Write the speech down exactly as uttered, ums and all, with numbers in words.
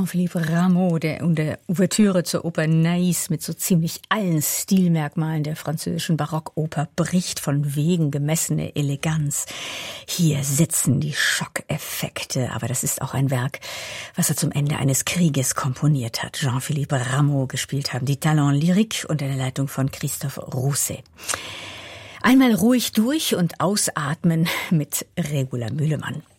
Jean-Philippe Rameau, der in der Ouvertüre zur Oper Nais mit so ziemlich allen Stilmerkmalen der französischen Barockoper bricht, von wegen gemessene Eleganz. Hier sitzen die Schockeffekte, aber das ist auch ein Werk, was er zum Ende eines Krieges komponiert hat. Jean-Philippe Rameau, gespielt haben die Talents Lyriques unter der Leitung von Christophe Rousset. Einmal ruhig durch und ausatmen mit Regula Müllemann.